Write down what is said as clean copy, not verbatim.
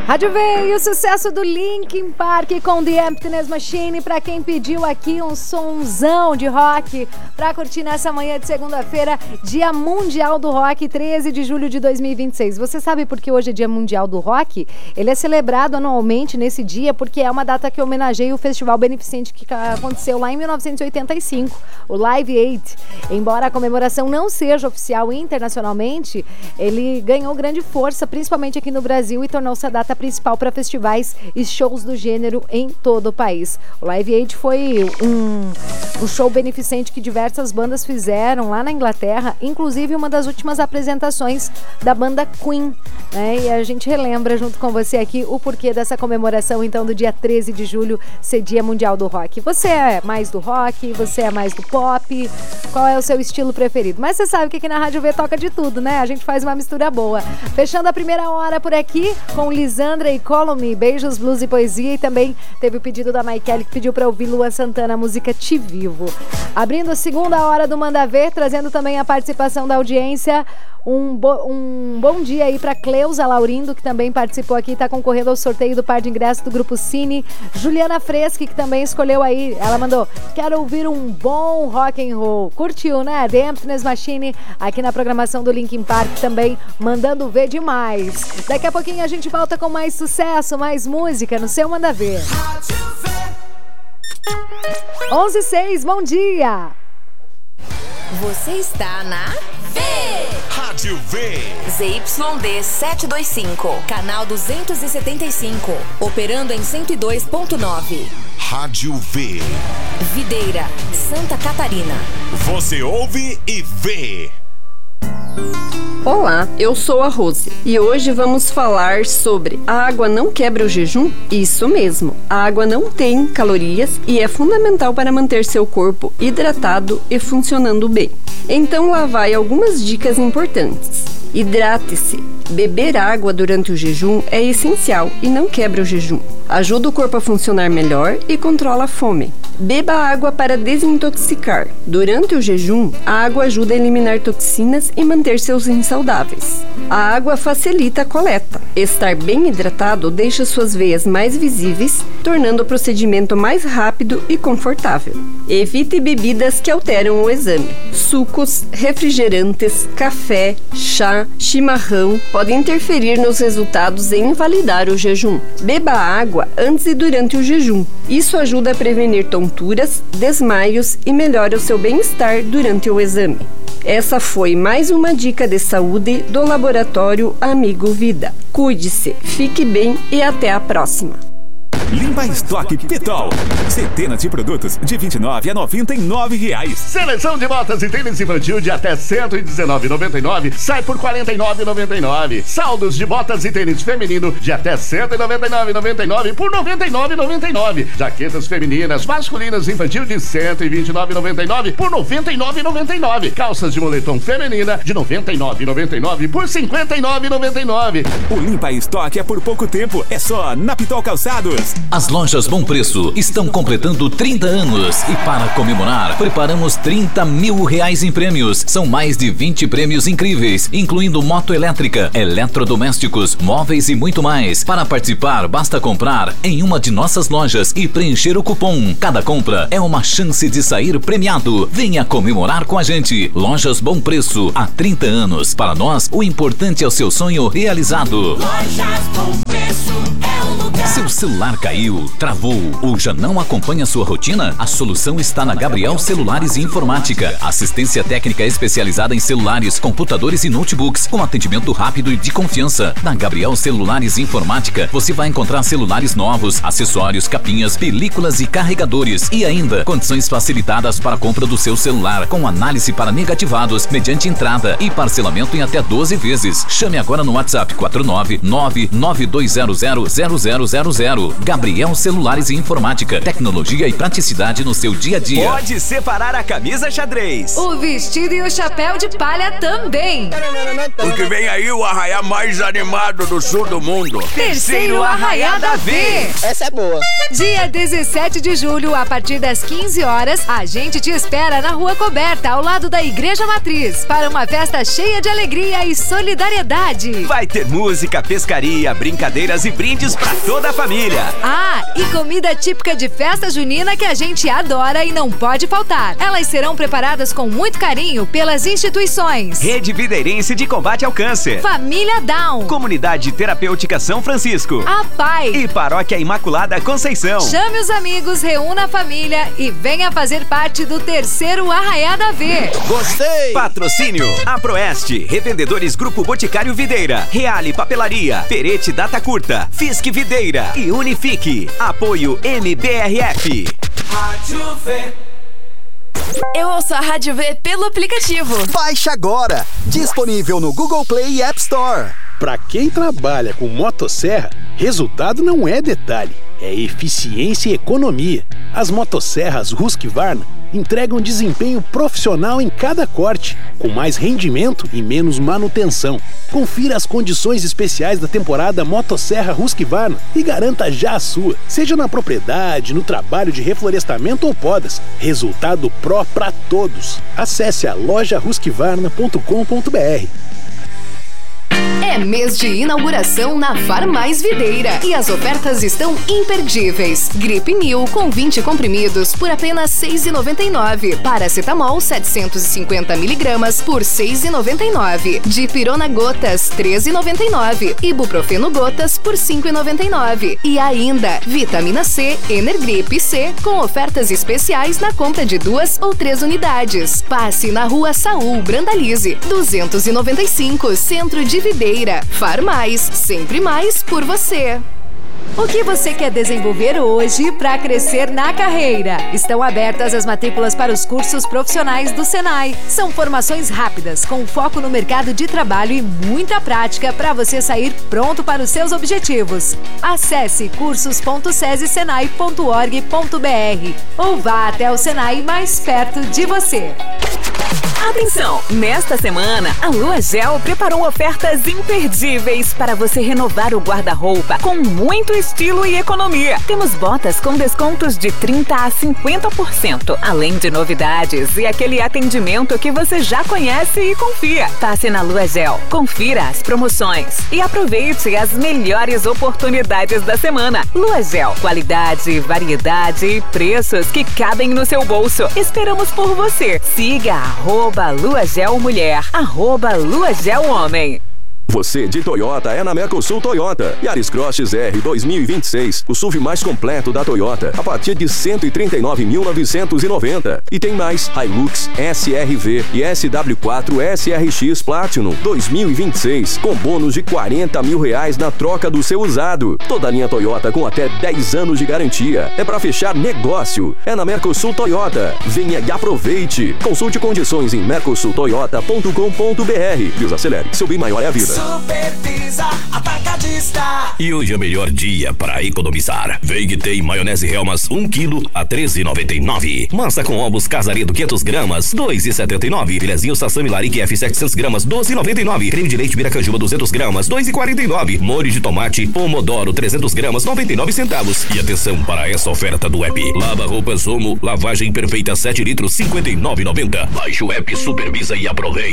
Rádio V e o sucesso do Linkin Park com The Emptiness Machine. Pra quem pediu aqui um sonzão de rock pra curtir nessa manhã de segunda-feira, Dia Mundial do Rock, 13 de julho de 2026. Você sabe por que hoje é Dia Mundial do Rock? Ele é celebrado anualmente nesse dia porque é uma data que homenageia o festival beneficente que aconteceu lá em 1985, o Live Aid. Embora a comemoração não seja oficial internacionalmente, ele ganhou grande força, principalmente aqui no Brasil, e tornou-se a data principal para festivais e shows do gênero em todo o país. O Live Aid foi um show beneficente que diversas bandas fizeram lá na Inglaterra, inclusive uma das últimas apresentações da banda Queen, né? E a gente relembra junto com você aqui o porquê dessa comemoração, então, do dia 13 de julho ser Dia Mundial do Rock. Você é mais do rock? Você é mais do pop? Qual é o seu estilo preferido? Mas você sabe que aqui na Rádio V toca de tudo, né? A gente faz uma mistura boa. Fechando a primeira hora por aqui com Lisandra e Colomy, beijos, blues e poesia. E também teve o pedido da Maikele, que pediu pra ouvir Luan Santana, a música Te Vivo. Abrindo a segunda hora do Manda Ver, trazendo também a participação da audiência. Um bom dia aí pra Cleusa Laurindo, que também participou aqui, tá concorrendo ao sorteio do par de ingressos do Grupo Cine. Juliana Freschi, que também escolheu aí, ela mandou: quero ouvir um bom rock and roll. Curtiu, né? The Emptiness Machine, aqui na programação do Linkin Park, também mandando ver demais. Daqui a pouquinho a gente volta com mais sucesso, mais música no seu Manda Ver. 11:06, bom dia! Você está na Rádio V. ZYD 725, canal 275, operando em 102.9. Rádio V. Videira, Santa Catarina. Você ouve e vê. Olá, eu sou a Rose e hoje vamos falar sobre: a água não quebra o jejum? Isso mesmo, a água não tem calorias e é fundamental para manter seu corpo hidratado e funcionando bem. Então lá vai algumas dicas importantes. Hidrate-se. Beber água durante o jejum é essencial e não quebra o jejum. Ajuda o corpo a funcionar melhor e controla a fome. Beba água para desintoxicar. Durante o jejum, a água ajuda a eliminar toxinas e manter seus rins saudáveis. A água facilita a coleta. Estar bem hidratado deixa suas veias mais visíveis, tornando o procedimento mais rápido e confortável. Evite bebidas que alteram o exame. Sucos, refrigerantes, café, chá, chimarrão podem interferir nos resultados e invalidar o jejum. Beba água antes e durante o jejum. Isso ajuda a prevenir tonturas, desmaios e melhora o seu bem-estar durante o exame. Essa foi mais uma dica de saúde do Laboratório Amigo Vida. Cuide-se, fique bem e até a próxima. Limpa Estoque Pitol. Centenas de produtos de R$29 a R$99. Seleção de botas e tênis infantil de até R$119,99 sai por R$49,99. Saldos de botas e tênis feminino de até R$199,99 por R$99,99. Jaquetas femininas, masculinas infantil de R$129,99 por R$99,99. Calças de moletom feminina de R$99,99 por R$59,99. O Limpa Estoque é por pouco tempo, é só na Pitol Calçados. As lojas Bom Preço estão completando 30 anos e para comemorar, preparamos R$30 mil em prêmios. São mais de 20 prêmios incríveis, incluindo moto elétrica, eletrodomésticos, móveis e muito mais. Para participar, basta comprar em uma de nossas lojas e preencher o cupom. Cada compra é uma chance de sair premiado. Venha comemorar com a gente. Lojas Bom Preço, há 30 anos. Para nós, o importante é o seu sonho realizado. Lojas Bom Preço é o lugar. Seu celular caiu, travou ou já não acompanha sua rotina? A solução está na Gabriel Celulares e Informática. Assistência técnica especializada em celulares, computadores e notebooks, com atendimento rápido e de confiança. Na Gabriel Celulares e Informática, você vai encontrar celulares novos, acessórios, capinhas, películas e carregadores. E ainda, condições facilitadas para a compra do seu celular, com análise para negativados, mediante entrada e parcelamento em até 12 vezes. Chame agora no WhatsApp 49992000000. Gabriel Celulares e Informática. Tecnologia e praticidade no seu dia a dia. Pode separar a camisa xadrez. O vestido e o chapéu de palha também. Porque vem aí o arraiá mais animado do sul do mundo. Terceiro Arraiá da V. Essa é boa. Dia 17 de julho, a partir das 15 horas, a gente te espera na Rua Coberta, ao lado da Igreja Matriz, para uma festa cheia de alegria e solidariedade. Vai ter música, pescaria, brincadeiras e brindes pra toda a família. Ah, e comida típica de festa junina que a gente adora e não pode faltar. Elas serão preparadas com muito carinho pelas instituições: Rede Videirense de Combate ao Câncer, Família Down, Comunidade Terapêutica São Francisco, a PAI e Paróquia Imaculada Conceição. Chame os amigos, reúna a família e venha fazer parte do terceiro Arraiá da V. Gostei! Patrocínio: Aproeste, Revendedores Grupo Boticário Videira, Reale Papelaria, Perete Data Curta, Fisk Videira e Unifique. Apoio MBRF. Rádio V. Eu ouço a Rádio V pelo aplicativo. Baixe agora! Disponível no Google Play e App Store. Para quem trabalha com motosserra, resultado não é detalhe, é eficiência e economia. As motosserras Husqvarna entregam desempenho profissional em cada corte, com mais rendimento e menos manutenção. Confira as condições especiais da temporada Motosserra Husqvarna e garanta já a sua, seja na propriedade, no trabalho de reflorestamento ou podas. Resultado pró para todos. Acesse a lojahusqvarna.com.br. É mês de inauguração na Farmais Videira e as ofertas estão imperdíveis. Gripe Mil com 20 comprimidos por apenas R$ 6,99. Paracetamol 750 mg por R$ 6,99. Dipirona Gotas R$ 13,99. Ibuprofeno Gotas por R$ 5,99. E ainda Vitamina C Energrip C com ofertas especiais na compra de 2 ou 3 unidades. Passe na Rua Saul Brandalize 295, Centro de Videira. Farmais, sempre mais por você. O que você quer desenvolver hoje para crescer na carreira? Estão abertas as matrículas para os cursos profissionais do Senai. São formações rápidas, com foco no mercado de trabalho e muita prática para você sair pronto para os seus objetivos. Acesse cursos.sesesenai.org.br ou vá até o Senai mais perto de você. Atenção! Nesta semana, a Lua Gel preparou ofertas imperdíveis para você renovar o guarda-roupa com muito estilo e economia. Temos botas com descontos de 30% a 50%, além de novidades e aquele atendimento que você já conhece e confia. Passe na Lua Gel, confira as promoções e aproveite as melhores oportunidades da semana. Lua Gel, qualidade, variedade e preços que cabem no seu bolso. Esperamos por você. Siga @LuaGelMulher, @LuaGelHomem. Você de Toyota é na Mercosul Toyota. Yaris Cross XR 2026, o SUV mais completo da Toyota, a partir de R$ 139.990. E tem mais: Hilux, SRV e SW4 SRX Platinum 2026, com bônus de R$40 mil na troca do seu usado. Toda a linha Toyota com até 10 anos de garantia. É para fechar negócio. É na Mercosul Toyota. Venha e aproveite. Consulte condições em mercosultoyota.com.br. E os acelere. Seu bem maior é a vida. Supervisa Atacadista. E hoje é o melhor dia para economizar. Vem que tem maionese Helmas 1 kg a R$ 13,99. Massa com ovos Casaredo 500 gramas, R$ 2,79. Filezinho Sassami Larique F 700 gramas, R$ 12,99. Creme de leite Miracanjuba 200 gramas, R$ 2,49. Molho de tomate Pomodoro 300 gramas, 99 centavos. E atenção para essa oferta do app. Lava roupas Omo, lavagem perfeita 7 litros, R$ 59,90. Baixe o app, supervisa e aproveite.